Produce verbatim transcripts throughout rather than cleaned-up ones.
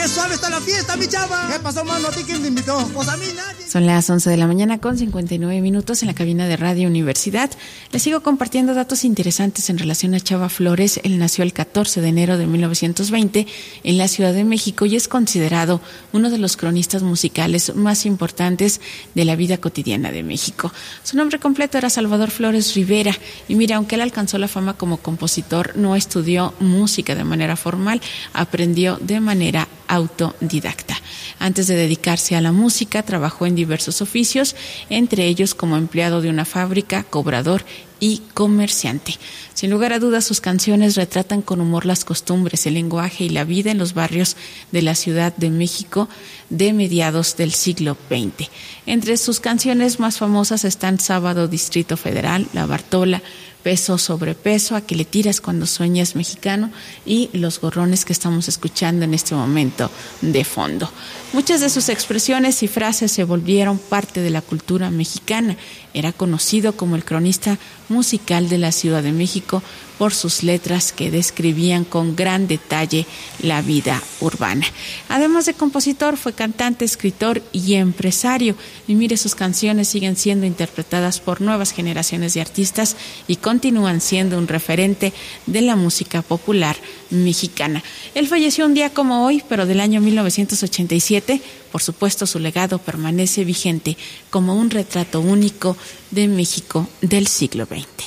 ¡Qué suave está la fiesta, mi chava! ¿Qué pasó, mano? ¿A ti quién te invitó? Pues a mí nadie. Son las once de la mañana con cincuenta y nueve minutos en la cabina de Radio Universidad. Les sigo compartiendo datos interesantes en relación a Chava Flores. Él nació el catorce de enero de mil novecientos veinte en la Ciudad de México y es considerado uno de los cronistas musicales más importantes de la vida cotidiana de México. Su nombre completo era Salvador Flores Rivera y mira, aunque él alcanzó la fama como compositor, no estudió música de manera formal, aprendió de manera autodidacta. Antes de dedicarse a la música, trabajó en diversos oficios, entre ellos como empleado de una fábrica, cobrador y comerciante. Sin lugar a dudas, sus canciones retratan con humor las costumbres, el lenguaje y la vida en los barrios de la Ciudad de México de mediados del siglo veinte. Entre sus canciones más famosas están Sábado Distrito Federal, La Bartola, Peso sobre Peso, A que le tiras cuando sueñas mexicano y Los gorrones que estamos escuchando en este momento de fondo. Muchas de sus expresiones y frases se volvieron parte de la cultura mexicana. Era conocido como el cronista musical de la Ciudad de México por sus letras que describían con gran detalle la vida urbana. Además de compositor, fue cantante, escritor y empresario. Y mire, sus canciones siguen siendo interpretadas por nuevas generaciones de artistas y continúan siendo un referente de la música popular mexicana. Él falleció un día como hoy, pero del año mil novecientos ochenta y siete. Por supuesto, su legado permanece vigente como un retrato único de México del siglo veinte.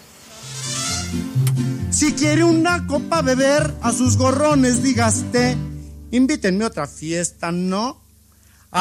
Si quiere una copa beber, a sus gorrones dígaste, invítenme a otra fiesta, ¿no?